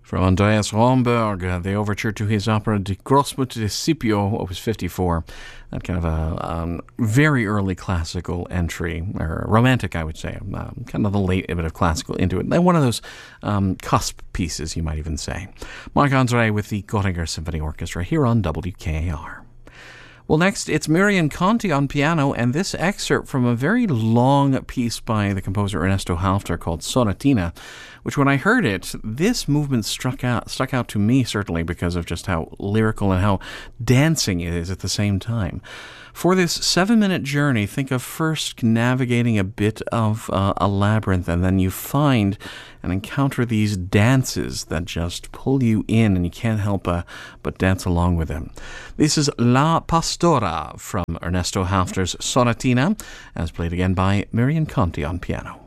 From Andreas Romberg, the overture to his opera Die Großmutter de Scipio, Opus 54. That kind of a very early classical entry, or romantic, I would say. Kind of the late bit of classical into it. One of those cusp pieces, you might even say. Marc-André with the Göttinger Symphony Orchestra here on WKAR. Well, next, it's Miriam Conti on piano, and this excerpt from a very long piece by the composer Ernesto Halffter called Sonatina, which when I heard it, this movement stuck out to me, certainly because of just how lyrical and how dancing it is at the same time. For this 7-minute journey, think of first navigating a bit of a labyrinth, and then you find and encounter these dances that just pull you in, and you can't help but dance along with them. This is La Pastora from Ernesto Halffter's Sonatina, as played again by Miriam Conti on piano.